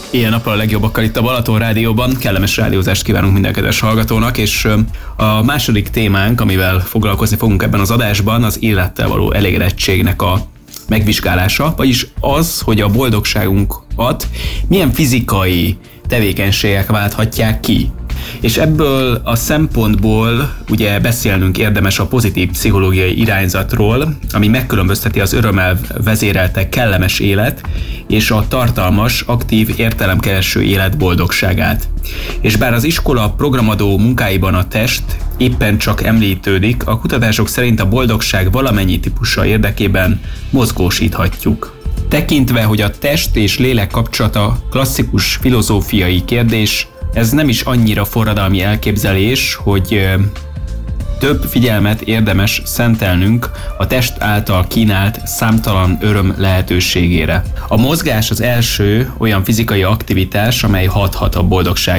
Ilyen nappal a legjobbakkal itt a Balaton Rádióban. Kellemes rádiózást kívánunk minden kedves hallgatónak, és a második témánk, amivel foglalkozni fogunk ebben az adásban, az élettel való elégedettségnek a megvizsgálása, vagyis az, hogy a boldogságunkat milyen fizikai tevékenységek válthatják ki. És ebből a szempontból ugye beszélnünk érdemes a pozitív pszichológiai irányzatról, ami megkülönbözteti az örömmel vezérelte kellemes élet és a tartalmas, aktív, értelemkereső élet boldogságát. És bár az iskola programadó munkáiban a test éppen csak említődik, a kutatások szerint a boldogság valamennyi típusa érdekében mozgósíthatjuk. Tekintve, hogy a test és lélek kapcsolata klasszikus filozófiai kérdés, ez nem is annyira forradalmi elképzelés, hogy több figyelmet érdemes szentelnünk a test által kínált számtalan öröm lehetőségére. A mozgás az első olyan fizikai aktivitás, amely hathat a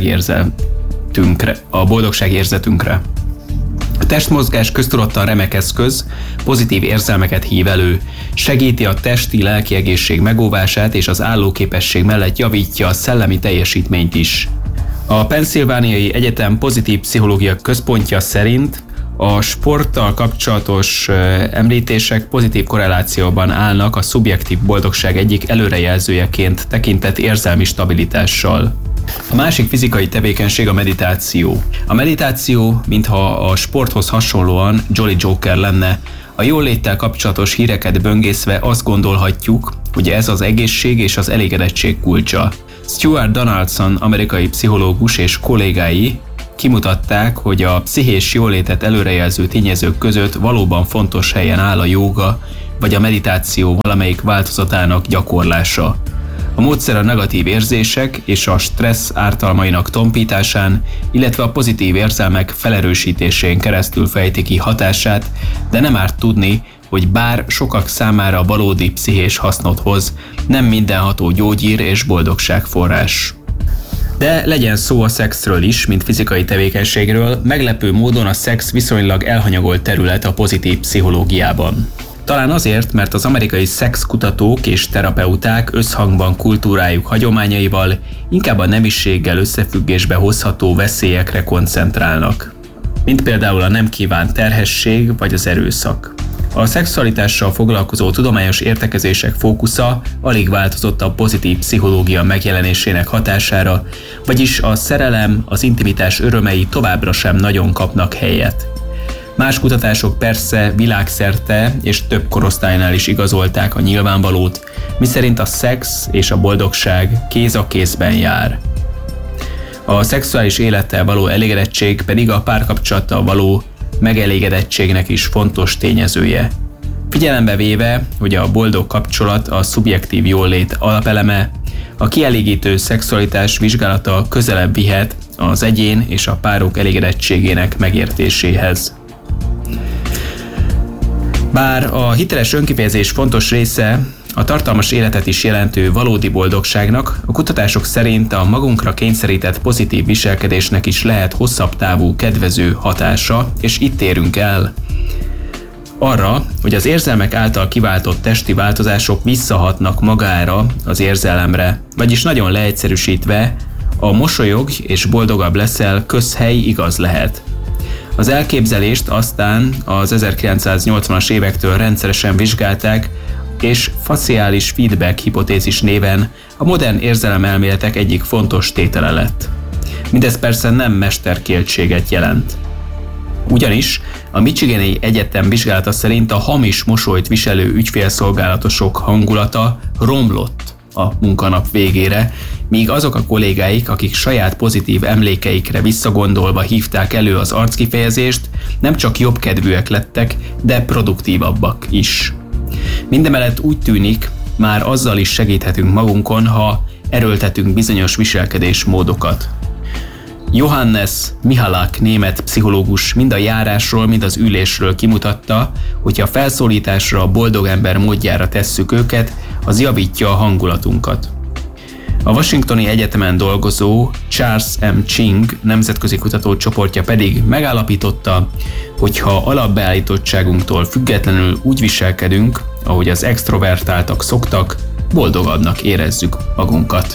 boldogságérzetünkre. A testmozgás köztudottan remek eszköz, pozitív érzelmeket hív elő, segíti a testi-lelki egészség megóvását és az állóképesség mellett javítja a szellemi teljesítményt is. A Pennsylvániai Egyetem pozitív pszichológia központja szerint a sporttal kapcsolatos említések pozitív korrelációban állnak a szubjektív boldogság egyik előrejelzőjeként tekintett érzelmi stabilitással. A másik fizikai tevékenység a meditáció. A meditáció, mintha a sporthoz hasonlóan Jolly Joker lenne, a jóléttel kapcsolatos híreket böngészve azt gondolhatjuk, hogy ez az egészség és az elégedettség kulcsa. Stuart Donaldson, amerikai pszichológus és kollégái kimutatták, hogy a pszichés jólétet előrejelző tényezők között valóban fontos helyen áll a jóga vagy a meditáció valamelyik változatának gyakorlása. A módszer a negatív érzések és a stressz ártalmainak tompításán, illetve a pozitív érzelmek felerősítésén keresztül fejti ki hatását, de nem árt tudni, hogy bár sokak számára valódi pszichés hasznot hoz, nem mindenható gyógyír és boldogságforrás. De legyen szó a szexről is, mint fizikai tevékenységről, meglepő módon a szex viszonylag elhanyagolt terület a pozitív pszichológiában. Talán azért, mert az amerikai szexkutatók és terapeuták összhangban kultúrájuk hagyományaival inkább a nemiséggel összefüggésbe hozható veszélyekre koncentrálnak, mint például a nem kívánt terhesség vagy az erőszak. A szexualitással foglalkozó tudományos értekezések fókusza alig változott a pozitív pszichológia megjelenésének hatására, vagyis a szerelem, az intimitás örömei továbbra sem nagyon kapnak helyet. Más kutatások persze világszerte és több korosztálynál is igazolták a nyilvánvalót, miszerint a szex és a boldogság kéz a kézben jár. A szexuális élettel való elégedettség pedig a párkapcsolattal való megelégedettségnek is fontos tényezője. Figyelembe véve, hogy a boldog kapcsolat a szubjektív jólét alapeleme, a kielégítő szexualitás vizsgálata közelebb vihet az egyén és a párok elégedettségének megértéséhez. Bár a hiteles önkifejezés fontos része a tartalmas életet is jelentő valódi boldogságnak, a kutatások szerint a magunkra kényszerített pozitív viselkedésnek is lehet hosszabb távú kedvező hatása, és itt érünk el arra, hogy az érzelmek által kiváltott testi változások visszahatnak magára az érzelemre, vagyis nagyon leegyszerűsítve, a mosolyog és boldogabb leszel közhely igaz lehet. Az elképzelést aztán az 1980-as évektől rendszeresen vizsgálták, és faciális feedback hipotézis néven a modern érzelemelméletek egyik fontos tétele lett. Mindez persze nem mesterkéltséget jelent. Ugyanis a Michigani Egyetem vizsgálata szerint a hamis mosolyt viselő ügyfélszolgálatosok hangulata romlott a munkanap végére, míg azok a kollégáik, akik saját pozitív emlékeikre visszagondolva hívták elő az arckifejezést, nem csak jobbkedvűek lettek, de produktívabbak is. Mindemellett úgy tűnik, már azzal is segíthetünk magunkon, ha erőltetünk bizonyos viselkedésmódokat. Johannes Michalak német pszichológus mind a járásról, mind az ülésről kimutatta, hogy ha felszólításra a boldog ember módjára tesszük őket, az javítja a hangulatunkat. A Washingtoni Egyetemen dolgozó Charles M. Ching nemzetközi kutatócsoportja pedig megállapította, hogy ha alapbeállítottságunktól függetlenül úgy viselkedünk, ahogy az extrovertáltak szoktak, boldogabbnak érezzük magunkat.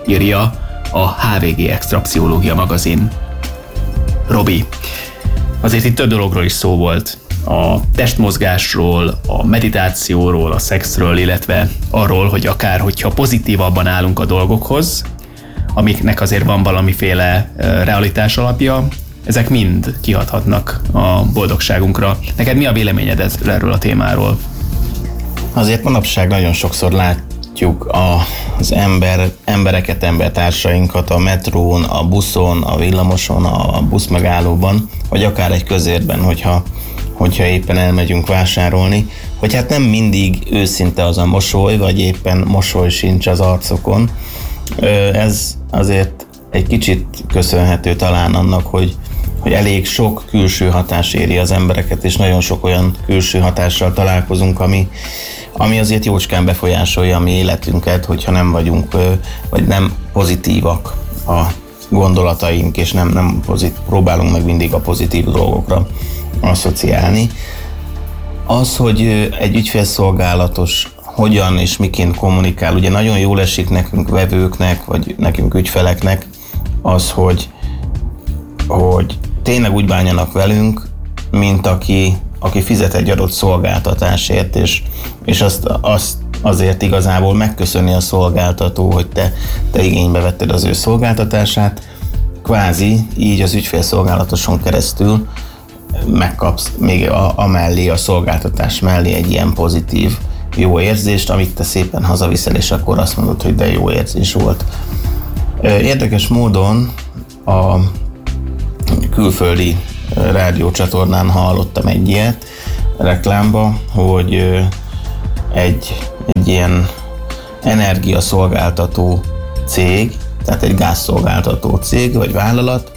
írja a HVG Extra Pszichológia magazin. Robi, azért itt több dologról is szó volt. A testmozgásról, a meditációról, a szexről, illetve arról, hogy akár, hogyha pozitívabban állunk a dolgokhoz, amiknek azért van valamiféle realitás alapja, ezek mind kihathatnak a boldogságunkra. Neked mi a véleményed erről a témáról? Azért manapság nagyon sokszor látjuk az embereket, embertársainkat a metrón, a buszon, a villamoson, a buszmegállóban, vagy akár egy közérben, hogyha éppen elmegyünk vásárolni, hogy hát nem mindig őszinte az a mosoly, vagy éppen mosoly sincs az arcokon. Ez azért egy kicsit köszönhető talán annak, hogy elég sok külső hatás éri az embereket, és nagyon sok olyan külső hatással találkozunk, ami azért jócskán befolyásolja a mi életünket, hogyha nem vagyunk, vagy nem pozitívak a gondolataink, és nem próbálunk meg mindig a pozitív dolgokra asszociálni. Az, hogy egy ügyfélszolgálatos hogyan és miként kommunikál, ugye nagyon jól esik nekünk vevőknek, vagy nekünk ügyfeleknek az, hogy tényleg úgy bánjanak velünk, mint aki fizet egy adott szolgáltatásért, és azt azért igazából megköszöni a szolgáltató, hogy te igénybe vetted az ő szolgáltatását, kvázi így az ügyfélszolgálatoson keresztül megkapsz még amellé, a szolgáltatás mellé egy ilyen pozitív jó érzést, amit te szépen hazaviszel, és akkor azt mondod, hogy de jó érzés volt. Érdekes módon a külföldi rádiócsatornán hallottam egy ilyet reklámba, hogy egy ilyen energiaszolgáltató cég, tehát egy gázszolgáltató cég vagy vállalat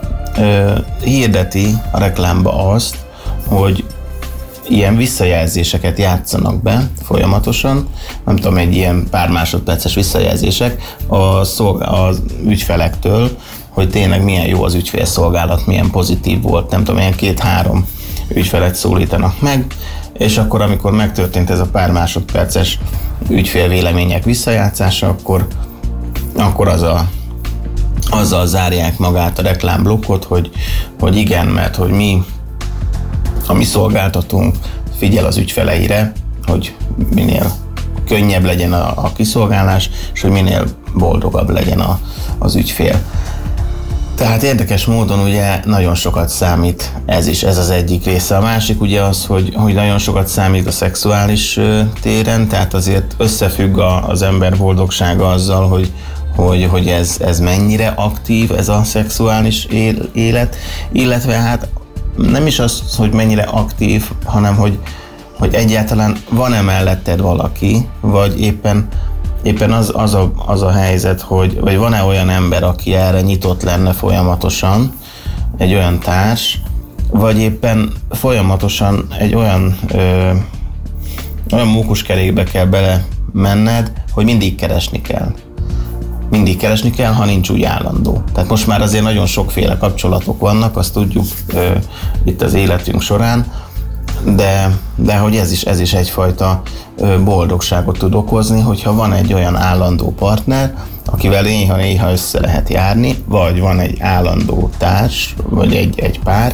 hirdeti a reklámba azt, hogy ilyen visszajelzéseket játszanak be folyamatosan, nem tudom, egy ilyen pár másodperces visszajelzések az ügyfelektől, hogy tényleg milyen jó az ügyfélszolgálat, milyen pozitív volt, nem tudom, ilyen 2-3 ügyfelet szólítanak meg, és akkor, amikor megtörtént ez a pár másodperces ügyfélvélemények visszajátszása, akkor azzal zárják magát a reklámblokkot, hogy igen, mert hogy a mi szolgáltatónk figyel az ügyfeleire, hogy minél könnyebb legyen a kiszolgálás, és hogy minél boldogabb legyen az ügyfél. Tehát érdekes módon ugye nagyon sokat számít ez az egyik része. A másik ugye az, hogy nagyon sokat számít a szexuális téren, tehát azért összefügg az ember boldogsága azzal, hogy ez mennyire aktív, ez a szexuális élet, illetve hát nem is az, hogy mennyire aktív, hanem hogy egyáltalán van-e melletted valaki, vagy éppen az a helyzet, vagy van-e olyan ember, aki erre nyitott lenne folyamatosan, egy olyan társ, vagy éppen folyamatosan egy olyan mókuskerékbe kell bele menned, hogy mindig keresni kell. Mindig keresni kell, ha nincs úgy állandó. Tehát most már azért nagyon sokféle kapcsolatok vannak, azt tudjuk itt az életünk során, de hogy ez is egyfajta boldogságot tud okozni, hogyha van egy olyan állandó partner, akivel néha-néha össze lehet járni, vagy van egy állandó társ, vagy egy pár,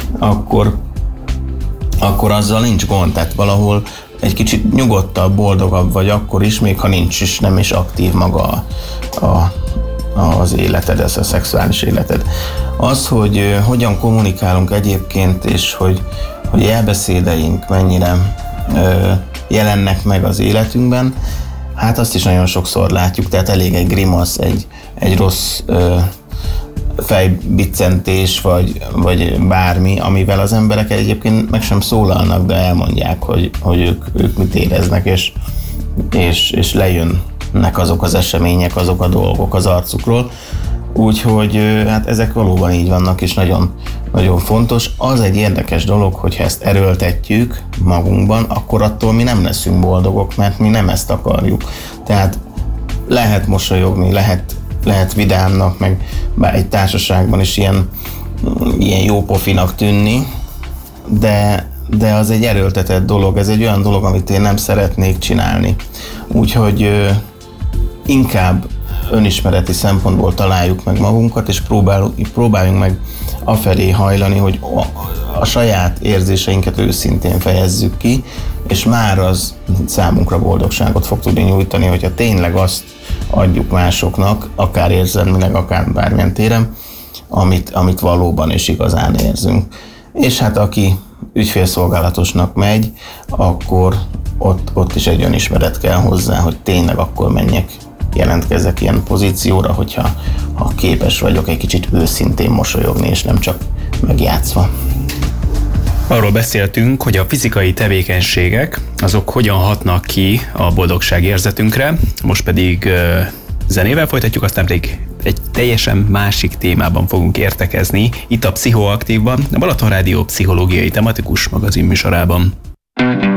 akkor azzal nincs gond, tehát valahol egy kicsit nyugodtabb, boldogabb vagy akkor is, még ha nincs is, nem is aktív maga az életed, ez a szexuális életed. Az, hogy hogyan kommunikálunk egyébként, és hogy elbeszédeink mennyire jelennek meg az életünkben, hát azt is nagyon sokszor látjuk, tehát elég egy grimasz, egy rossz fejbiccentés, vagy bármi, amivel az emberek egyébként meg sem szólalnak, de elmondják, hogy ők mit éreznek, és lejönnek azok az események, azok a dolgok az arcukról. Úgyhogy hát ezek valóban így vannak, és nagyon, nagyon fontos. Az egy érdekes dolog, hogyha ezt erőltetjük magunkban, akkor attól mi nem leszünk boldogok, mert mi nem ezt akarjuk. Tehát lehet mosolyogni, lehet vidámnak, meg bár egy társaságban is ilyen jó pofinak tűnni, de az egy erőltetett dolog, ez egy olyan dolog, amit én nem szeretnék csinálni. Úgyhogy inkább önismereti szempontból találjuk meg magunkat, és próbáljunk meg afelé hajlani, hogy a saját érzéseinket őszintén fejezzük ki, és már az számunkra boldogságot fog tudni nyújtani, hogyha tényleg azt adjuk másoknak, akár érzelmileg, akár bármilyen téren, amit valóban és igazán érzünk. És hát aki ügyfélszolgálatosnak megy, akkor ott is egy önismeret kell hozzá, hogy tényleg akkor menjek, jelentkezzek ilyen pozícióra, hogyha képes vagyok egy kicsit őszintén mosolyogni, és nem csak megjátszva. Arról beszéltünk, hogy a fizikai tevékenységek, azok hogyan hatnak ki a boldogság érzetünkre, most pedig zenével folytatjuk, aztán pedig egy teljesen másik témában fogunk értekezni, itt a Pszichoaktívban, a Balaton Rádió pszichológiai tematikus magazinműsorában.